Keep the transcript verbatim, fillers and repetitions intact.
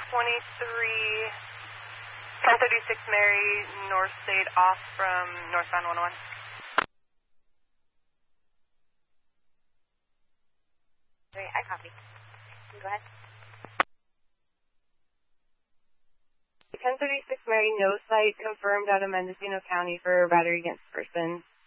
twenty-three, ten thirty-six Mary, North State off from northbound one oh one. Great, I copy. Go ahead. ten thirty-six Mary, no site confirmed out of Mendocino County for battery against person.